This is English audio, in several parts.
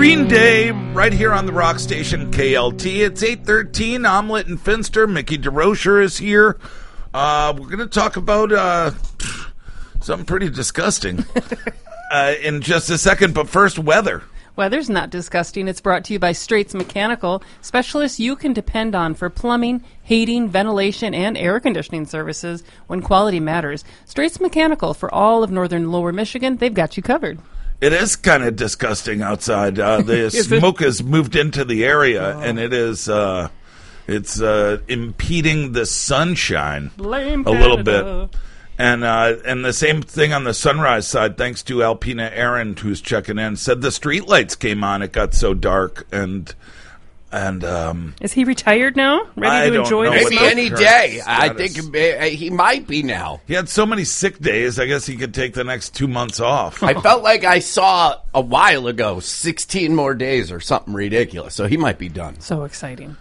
Green Day, right here on the rock station KLT. It's 8:13. Omelette and Finster. Mickey DeRocher is here. We're going to talk about something pretty disgusting in just a second. But first, weather. Weather's not disgusting. It's brought to you by Straits Mechanical, specialists you can depend on for plumbing, heating, ventilation, and air conditioning services when quality matters. Straits Mechanical for all of northern Lower Michigan. They've got you covered. It is kind of disgusting outside. The smoke has moved into the area, and it is it's impeding the sunshine Blame a little Canada. bit. And the same thing on the Sunrise side, thanks to Alpina Aaron, who's checking in, said the streetlights came on. It got so dark, and Is he retired now? Ready to enjoy the maybe smoke? any day. Status. I think he might be now. he had so many sick days. I guess he could take the next 2 months off. I felt like I saw a while ago 16 more days or something ridiculous. So he might be done. So exciting.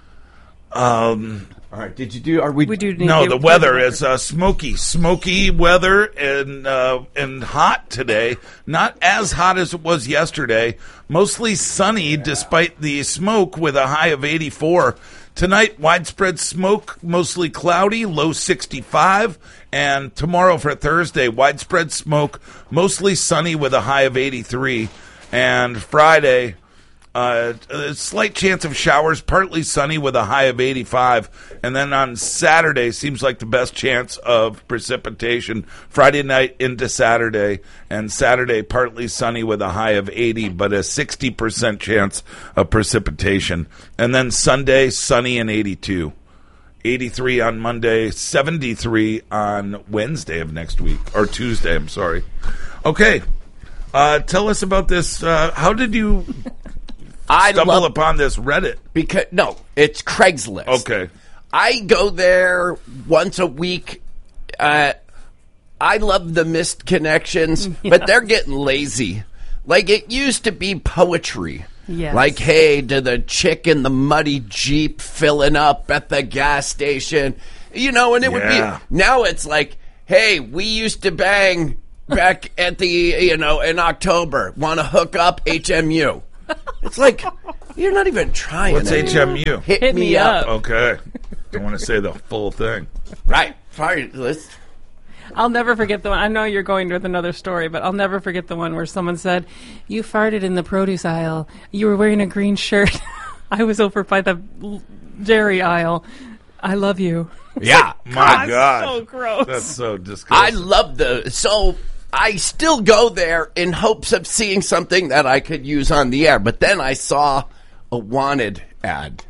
All right. Did you do? Are we? We do need No, to the weather is smoky weather and hot today. Not as hot as it was yesterday. Mostly sunny despite the smoke with a high of 84. Tonight, widespread smoke, mostly cloudy, low 65. And tomorrow for Thursday, widespread smoke, mostly sunny with a high of 83. And Friday, a slight chance of showers, partly sunny with a high of 85. And then on Saturday, seems like the best chance of precipitation. Friday night into Saturday, and Saturday partly sunny with a high of 80, but a 60% chance of precipitation. And then Sunday, sunny and 82. 83 on Monday, 73 on Wednesday of next week, or Tuesday, I'm sorry. Okay, tell us about this. How did you stumble upon this Reddit? Because no, it's Craigslist. Okay. I go there once a week. I love the missed connections, but they're getting lazy. Like, it used to be poetry. Yes. Like, hey, to the chick in the muddy Jeep filling up at the gas station. You know, and it would be... Now it's like, hey, we used to bang back at the, in October. Want to hook up? HMU. It's like, you're not even trying. What's HMU? Hit me up. Okay. Don't want to say the full thing. Right. Sorry. I'll never forget the one. I know you're going with another story, but I'll never forget the one where someone said, "You farted in the produce aisle. You were wearing a green shirt. I was over by the dairy aisle. I love you." Yeah. My God. So gross. That's so disgusting. I love so I still go there in hopes of seeing something that I could use on the air. But then I saw a wanted ad.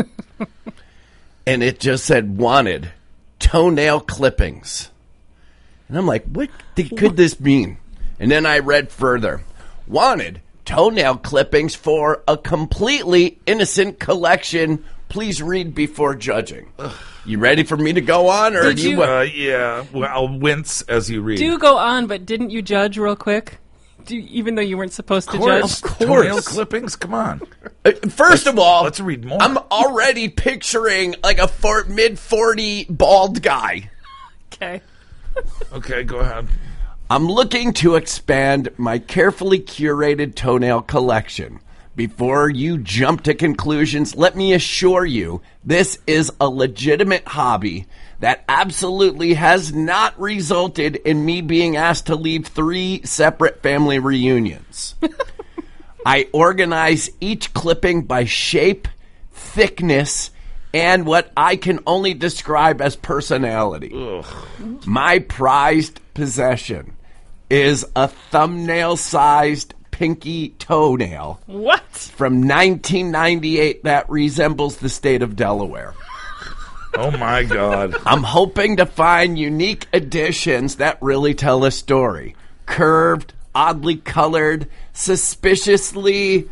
And it just said wanted toenail clippings. And I'm like, what could this mean? And then I read further. Wanted toenail clippings for a completely innocent collection. Please read before judging. You ready for me to go on? Or Did do you- Yeah. Well, I'll wince as you read. Do go on, but didn't you judge real quick? Even though you weren't supposed to judge? Of course. Toenail clippings? Come on. First of all, let's read more. I'm already picturing like a mid-40 bald guy. Okay. Okay, go ahead. I'm looking to expand my carefully curated toenail collection. Before you jump to conclusions, let me assure you this is a legitimate hobby that absolutely has not resulted in me being asked to leave 3 separate family reunions. I organize each clipping by shape, thickness, and what I can only describe as personality. Ugh. My prized possession is a thumbnail-sized pinky toenail. What? From 1998 that resembles the state of Delaware. Oh, my God. I'm hoping to find unique additions that really tell a story. Curved, oddly colored, suspiciously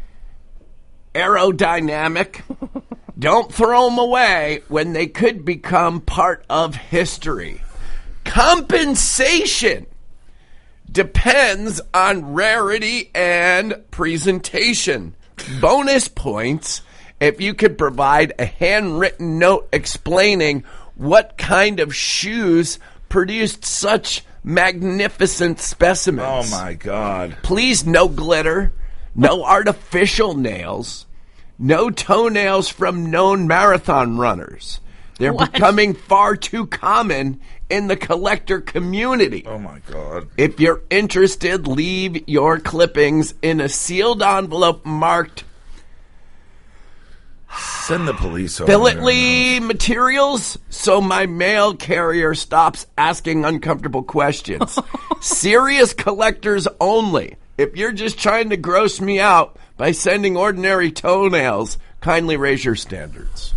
aerodynamic. Don't throw them away when they could become part of history. Compensation depends on rarity and presentation. Bonus points if you could provide a handwritten note explaining what kind of shoes produced such magnificent specimens. Oh, my God. Please, no glitter, no artificial nails, no toenails from known marathon runners. They're becoming far too common in the collector community. Oh, my God. If you're interested, leave your clippings in a sealed envelope marked Send the police over Billetly materials so my mail carrier stops asking uncomfortable questions. Serious collectors only. If you're just trying to gross me out by sending ordinary toenails, kindly raise your standards.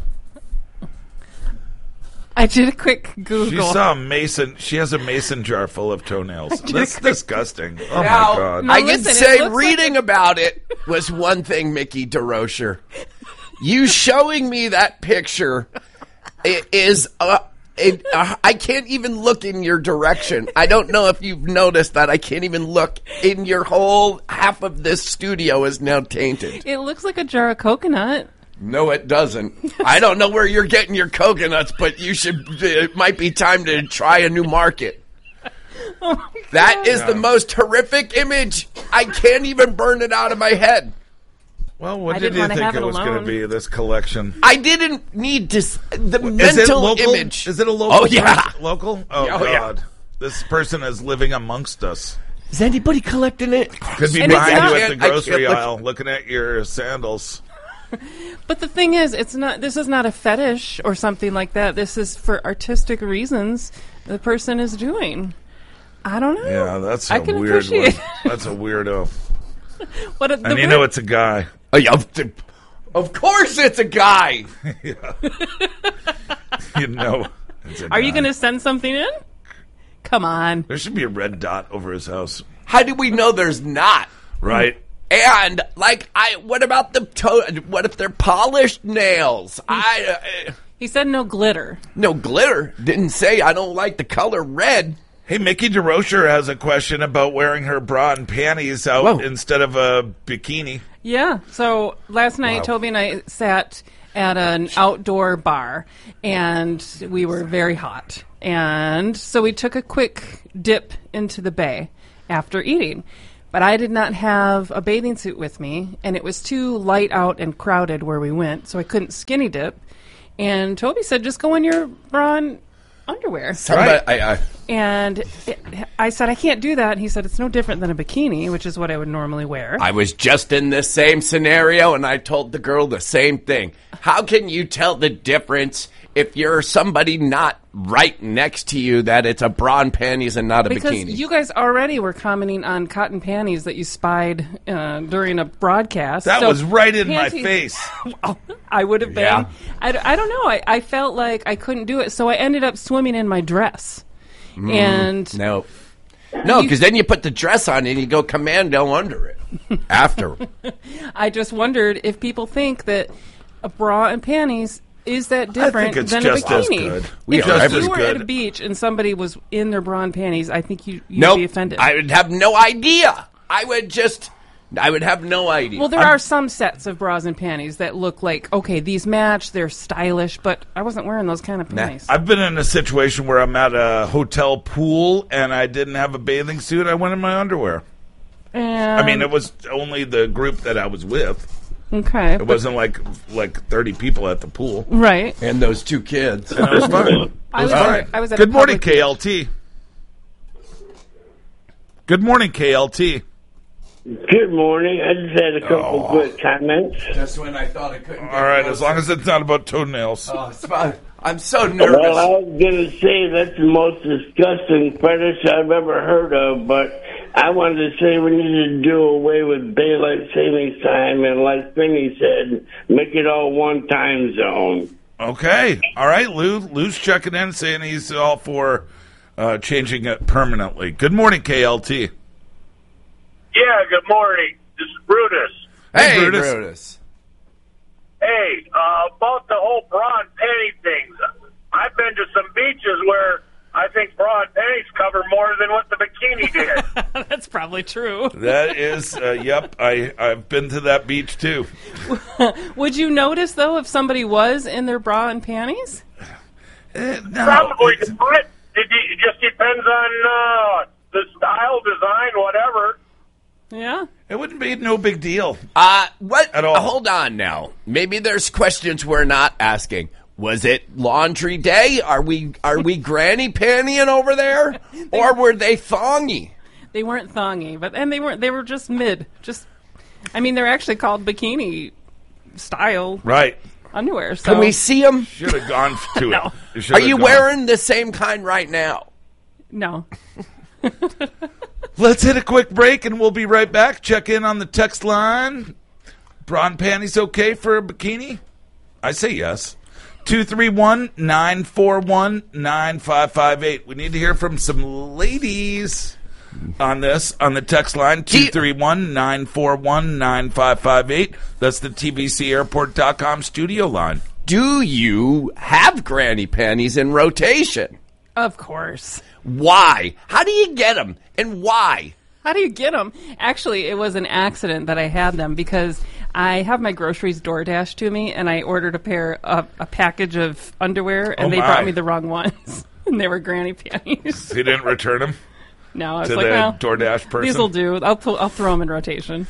I did a quick Google. She saw a mason. She has a mason jar full of toenails. That's disgusting. Oh, Now, my God. No, I can listen, say it looks reading about it was one thing, Mickey DeRocher. You showing me that picture is... I can't even look in your direction. I don't know if you've noticed that. I can't even look in your whole half of this studio is now tainted. It looks like a jar of coconut. No, it doesn't. I don't know where you're getting your coconuts, but you should. It might be time to try a new market. That is the most horrific image. I can't even burn it out of my head. Well, what I did didn't you wanna think have it it was going to alone. be, this collection? I didn't need to. The Is it mental local? image. Is it a local? Oh, yeah. person? Local? Oh, Oh, yeah. God. This person is living amongst us. Is anybody collecting it? Could be And it's behind not- you I at the can't grocery look. aisle looking at your sandals. But the thing is, it's not. This is not a fetish or something like that. This is for artistic reasons. The person is doing. I don't know. Yeah, that's a I can weird one. appreciate. That's a weirdo. What And you know it's a guy. Oh, yeah, of course, it's a guy. You know it's a Are you guy. going to send something in? Come on. There should be a red dot over his house. How do we know there's not? Right? And what about the what if they're polished nails? He said no glitter. No glitter. Didn't say I don't like the color red. Hey, Mickey DeRocher has a question about wearing her bra and panties out Whoa. instead of a bikini. Yeah. So last night, Toby and I sat at an outdoor bar, and we were very hot. And so we took a quick dip into the bay after eating. But I did not have a bathing suit with me, and it was too light out and crowded where we went, so I couldn't skinny dip. And Toby said, just go in your bra and underwear. Right. And I said, I can't do that. And he said, it's no different than a bikini, which is what I would normally wear. I was just in this same scenario, and I told the girl the same thing. How can you tell the difference if you're somebody not right next to you that it's a bra and panties and not a Because bikini? you guys already were commenting on cotton panties that you spied during a broadcast. That So was right in my panties- face. I would have been. Yeah. I don't know. I felt like I couldn't do it, so I ended up swimming in my dress. And No, because then you put the dress on and you go commando under it after. I just wondered if people think that a bra and panties is that different it's than just a as bikini. good. If Just you as were at a good. beach and somebody was in their bra and panties, I think you'd Nope, be offended. I would have no idea. I would have no idea. Well, there are some sets of bras and panties that look like, okay, these match, they're stylish, but I wasn't wearing those kind of panties. I've been in a situation where I'm at a hotel pool and I didn't have a bathing suit. I went in my underwear. And, I mean, it was only the group that I was with. okay. It wasn't like 30 people at the pool. Right. and those two kids. And it was fine. I was, Fine. I was at Good a morning, public- KLT. Good morning, KLT. Good morning. I just had a couple quick comments. Just when I thought I couldn't. All right, as long as it's not about toenails. I'm so nervous. Well, I was going to say that's the most disgusting fetish I've ever heard of, but I wanted to say we need to do away with daylight savings time, and like Finney said, make it all one time zone. Okay. All right, Lou. Lou's checking in, saying he's all for changing it permanently. Good morning, KLT. Yeah, good morning. This is Brutus. Hey, Brutus. Brutus. Hey, about the whole bra and panty things. I've been to some beaches where I think bra and panties cover more than what the bikini did. That's probably true. That is, yep, I've been to that beach too. Would you notice, though, if somebody was in their bra and panties? No, Probably not. It just depends on the style, design, whatever. Yeah. It wouldn't be no big deal. What? At all. Hold on now. Maybe there's questions we're not asking. Was it laundry day? Are we granny pantying over there, or were they thongy? They weren't thongy, they were just mid. They're actually called bikini style Right. underwear. So. Can we see them? Should have gone to No. it. Are you wearing the same kind right now? No. Let's hit a quick break, and we'll be right back. Check in on the text line. Bra and panties okay for a bikini? I say yes. 231-941-9558. We need to hear from some ladies on this, on the text line, 231-941-9558. That's the TVCAirport.com studio line. Do you have granny panties in rotation? Of course. Why? How do you get them, and why? How do you get them? Actually, it was an accident that I had them because I have my groceries DoorDash to me, and I ordered a package of underwear, and they brought me the wrong ones, and they were granny panties. You didn't return them? No, I was to like, the well, DoorDash person? These will do. I'll throw them in rotation.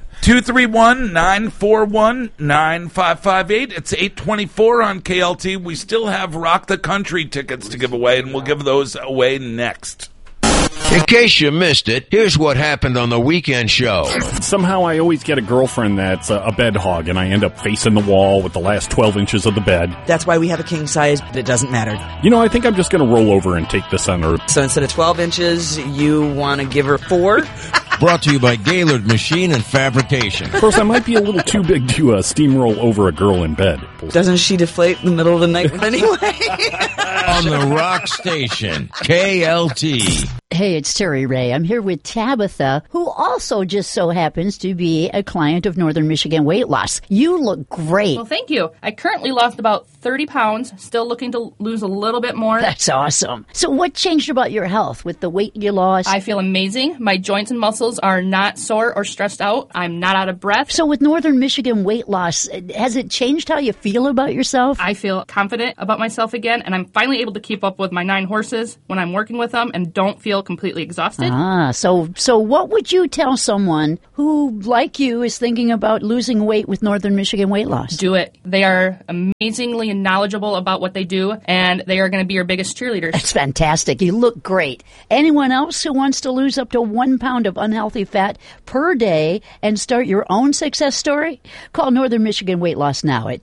231-941-9558. It's 8:24 on KLT. We still have Rock the Country tickets to give away, and we'll give those away next. In case you missed it, here's what happened on the weekend show. Somehow I always get a girlfriend that's a bed hog, and I end up facing the wall with the last 12 inches of the bed. That's why we have a king size, but it doesn't matter. I think I'm just going to roll over and take this on her. So instead of 12 inches, you want to give her 4? Brought to you by Gaylord Machine and Fabrication. Of course, I might be a little too big to steamroll over a girl in bed. Doesn't she deflate in the middle of the night anyway? On the Rock Station, KLT. Hey, it's Terry Ray. I'm here with Tabitha, who also just so happens to be a client of Northern Michigan Weight Loss. You look great. Well, thank you. I currently lost about 30 pounds, still looking to lose a little bit more. That's awesome. So what changed about your health with the weight you lost? I feel amazing. My joints and muscles are not sore or stressed out. I'm not out of breath. So with Northern Michigan Weight Loss, has it changed how you feel about yourself? I feel confident about myself again, and I'm finally able to keep up with my 9 horses when I'm working with them and don't feel completely exhausted. So what would you tell someone who, like you, is thinking about losing weight with Northern Michigan Weight Loss? Do it. They are amazingly knowledgeable about what they do, and they are going to be your biggest cheerleaders. That's fantastic. You look great. Anyone else who wants to lose up to 1 pound of unhealthy fat per day and start your own success story? Call Northern Michigan Weight Loss now at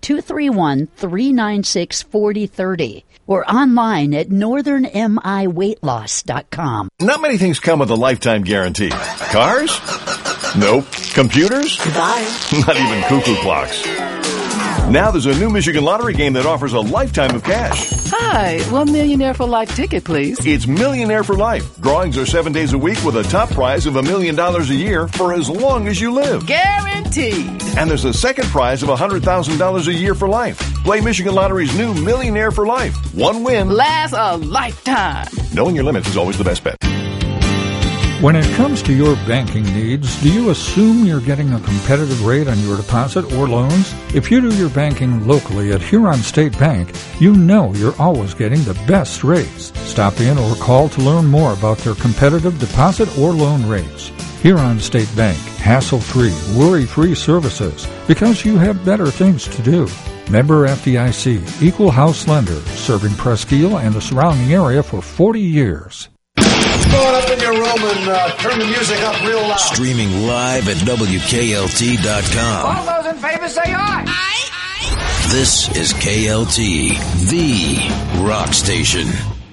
231-396-4030 or online at northernmiweightloss.com. Not many things come with a lifetime guarantee. Cars? Nope. Computers? Goodbye. Not even cuckoo clocks. Now there's a new Michigan Lottery game that offers a lifetime of cash. Hi, $1 Millionaire for Life ticket, please. It's Millionaire for Life. Drawings are 7 days a week with a top prize of $1 million a year for as long as you live. Guaranteed. And there's a second prize of $100,000 a year for life. Play Michigan Lottery's new Millionaire for Life. One win lasts a lifetime. Knowing your limits is always the best bet. When it comes to your banking needs, do you assume you're getting a competitive rate on your deposit or loans? If you do your banking locally at Huron State Bank, you know you're always getting the best rates. Stop in or call to learn more about their competitive deposit or loan rates. Huron State Bank, hassle-free, worry-free services, because you have better things to do. Member FDIC, equal house lender, serving Presqu'Île and the surrounding area for 40 years. Go up in your room and turn the music up real loud. Streaming live at WKLT.com. All those in favor say aye. This is KLT, the rock station.